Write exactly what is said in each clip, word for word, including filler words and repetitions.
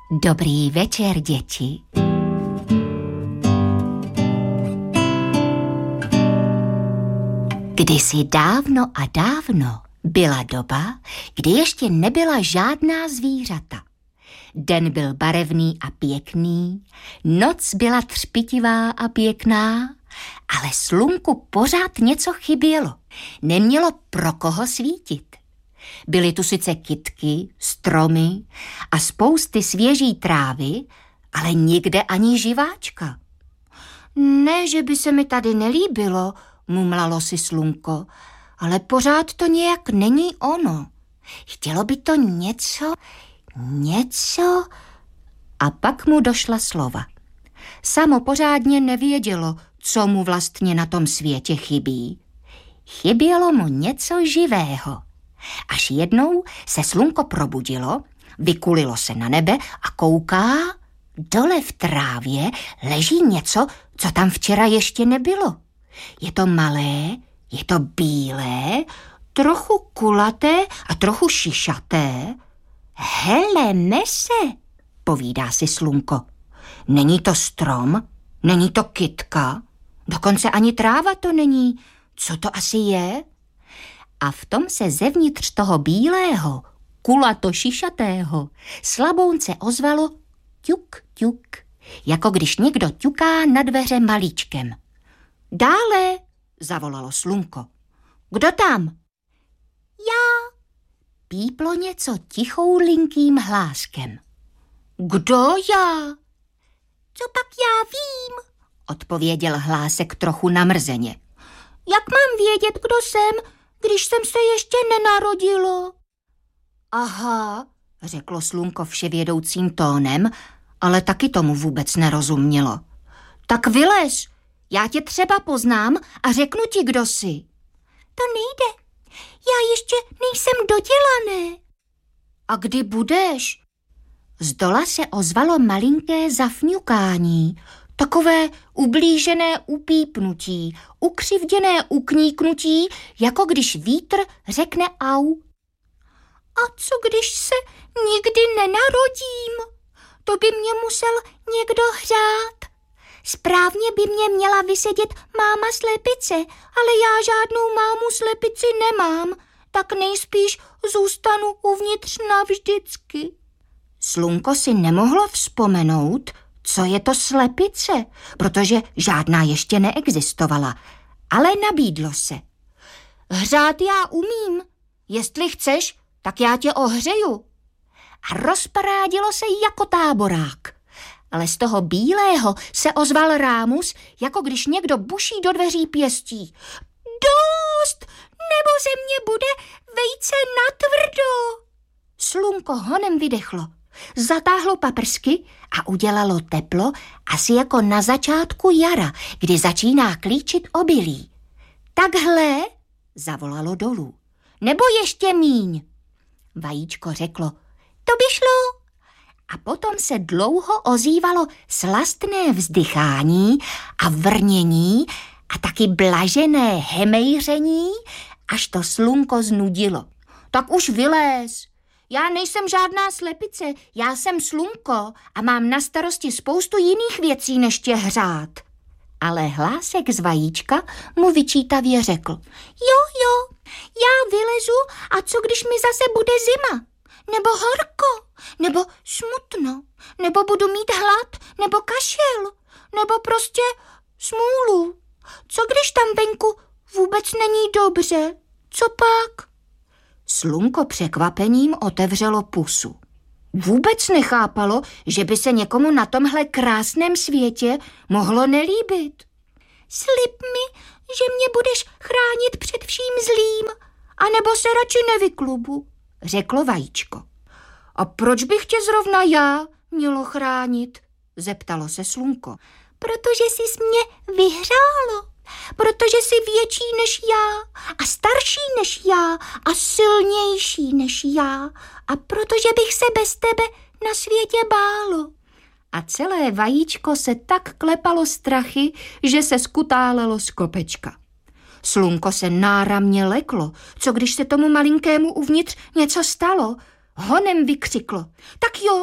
Dobrý večer, děti. Kdysi dávno a dávno byla doba, kdy ještě nebyla žádná zvířata. Den byl barevný a pěkný, noc byla třpitivá a pěkná, ale slunku pořád něco chybělo. Nemělo pro koho svítit. Byly tu sice kytky, stromy a spousty svěží trávy, ale nikde ani živáčka. Ne, že by se mi tady nelíbilo, mumlalo si slunko, ale pořád to nějak není ono. Chtělo by to něco, něco... A pak mu došla slova. Samo pořádně nevědělo, co mu vlastně na tom světě chybí. Chybělo mu něco živého. Až jednou se slunko probudilo, vykulilo se na nebe a kouká, dole v trávě leží něco, co tam včera ještě nebylo. Je to malé, je to bílé, trochu kulaté a trochu šišaté. Hele, nese, povídá si slunko. Není to strom, není to kytka, dokonce ani tráva to není. Co to asi je? A v tom se zevnitř toho bílého, kulato šišatého, slabounce ozvalo ťuk, ťuk, jako když někdo ťuká na dveře malíčkem. Dále, zavolalo slunko. Kdo tam? Já, píplo něco tichoulinkým hláskem. Kdo já? Co pak já vím, odpověděl hlásek trochu namrzeně. Jak mám vědět, kdo jsem, když jsem se ještě nenarodilo? Aha, řeklo slunko vševědoucím tónem, ale taky tomu vůbec nerozumělo. Tak vylez, já tě třeba poznám a řeknu ti, kdo jsi. To nejde, já ještě nejsem dodělané. A kdy budeš? Zdola se ozvalo malinké zafňukání, takové ublížené upípnutí, ukřivděné ukníknutí, jako když vítr řekne au. A co když se nikdy nenarodím? To by mě musel někdo hřát. Správně by mě měla vysedět máma slepice, ale já žádnou mámu slepici nemám, tak nejspíš zůstanu uvnitř navždycky. Slunko si nemohlo vzpomenout, co je to slepice, protože žádná ještě neexistovala, ale nabídlo se. Hřát já umím, jestli chceš, tak já tě ohřeju. A rozparádilo se jako táborák. Ale z toho bílého se ozval rámus, jako když někdo buší do dveří pěstí. Dost, nebo ze mě bude vejce natvrdo. Slunko honem vydechlo, zatáhlo paprsky a udělalo teplo asi jako na začátku jara, kdy začíná klíčit obilí. Takhle, zavolalo dolů. Nebo ještě míň. Vajíčko řeklo, to by šlo. A potom se dlouho ozývalo slastné vzdychání a vrnění a taky blažené hemejření, až to slunko znudilo. Tak už vyléz. Já nejsem žádná slepice, já jsem slunko a mám na starosti spoustu jiných věcí, než tě hřát. Ale hlásek z vajíčka mu vyčítavě řekl. Jo, jo, já vylezu a co když mi zase bude zima? Nebo horko, nebo smutno, nebo budu mít hlad, nebo kašel, nebo prostě smůlu. Co když tam venku vůbec není dobře? Co pak? Slunko překvapením otevřelo pusu. Vůbec nechápalo, že by se někomu na tomhle krásném světě mohlo nelíbit. Slib mi, že mě budeš chránit před vším zlým, anebo se radši nevyklubu, řeklo vajíčko. A proč bych tě zrovna já mělo chránit? Zeptalo se slunko. Protože jsi mě vyhřálo, protože jsi větší než já a starší než já a silnější než já a protože bych se bez tebe na světě bálo. A celé vajíčko se tak klepalo strachy, že se skutálelo z kopečka. Slunko se náramně leklo, co když se tomu malinkému uvnitř něco stalo. Honem vykřiklo. Tak jo,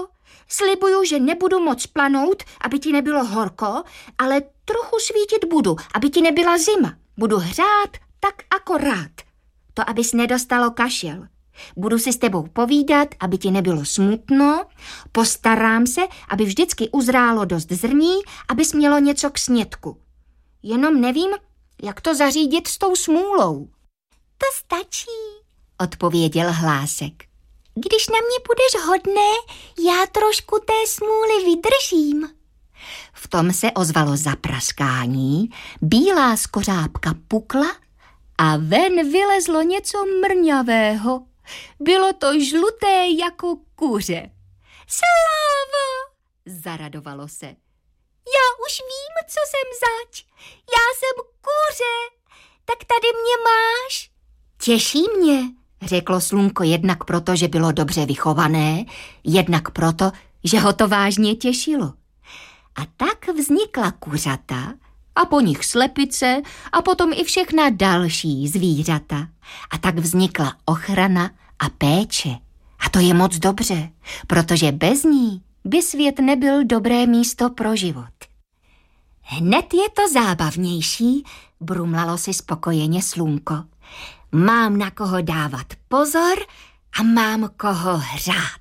Slibuju, že nebudu moc planout, aby ti nebylo horko, ale trochu svítit budu, aby ti nebyla zima. Budu hřát tak akorát. To, abys nedostalo kašel. Budu si s tebou povídat, aby ti nebylo smutno. Postarám se, aby vždycky uzrálo dost zrní, abys mělo něco k snědku. Jenom nevím, jak to zařídit s tou smůlou. To stačí, odpověděl hlásek. Když na mě budeš hodné, já trošku té smůly vydržím. V tom se ozvalo zapraskání, bílá skořápka pukla a ven vylezlo něco mrňavého. Bylo to žluté jako kuře. Sláva! Zaradovalo se. Já už vím, co jsem zač. Já jsem kuře. Tak tady mě máš. Těší mě, řeklo slunko jednak proto, že bylo dobře vychované, jednak proto, že ho to vážně těšilo. A tak vznikla kuřata a po nich slepice a potom i všechna další zvířata. A tak vznikla ochrana a péče. A to je moc dobře, protože bez ní by svět nebyl dobré místo pro život. Hned je to zábavnější, brumlalo si spokojeně slunko. Mám na koho dávat pozor a mám koho hřát.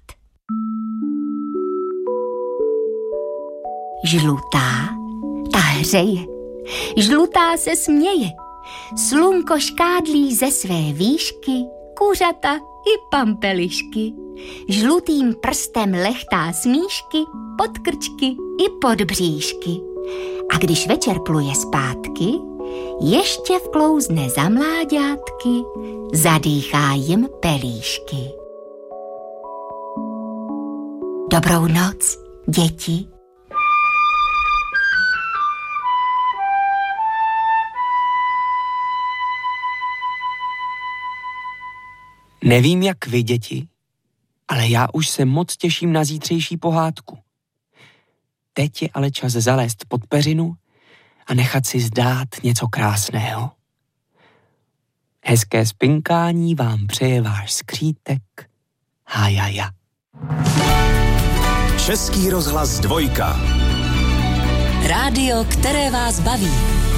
Žlutá, ta hřeje. Žlutá se směje. Slunko škádlí ze své výšky, kuřata i pampelišky. Žlutým prstem lechtá smíšky, pod krčky i pod bříšky. A když večer pluje zpátky, ještě vklouzne za mláďátky, zadýchá jim pelíšky. Dobrou noc, děti. Nevím, jak vy, děti, ale já už se moc těším na zítřejší pohádku. Teď je ale čas zalézt pod peřinu a nechat si zdát něco krásného. Hezké spinkání vám přeje váš skřítek Hájaja. Český rozhlas dvojka. Rádio, které vás baví.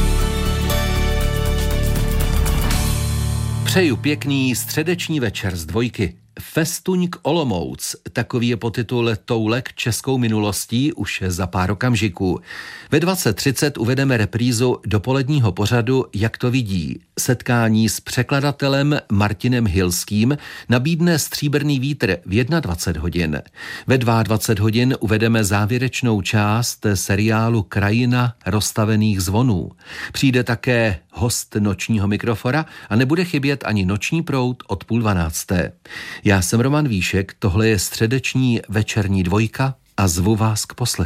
Přeju pěkný středeční večer z dvojky. Festuňk Olomouc, takový je podtitul Toulek českou minulostí už za pár okamžiků. Ve dvacet třicet uvedeme reprízu dopoledního pořadu Jak to vidí. Setkání s překladatelem Martinem Hilským nabídne Stříbrný vítr v dvacet jedna hodin. Ve dvacet dva hodin uvedeme závěrečnou část seriálu Krajina rozstavených zvonů. Přijde také host nočního mikrofora a nebude chybět ani noční proud od půl dvanácté. Já jsem Roman Víšek, tohle je středeční večerní dvojka a zvu vás k poslechu.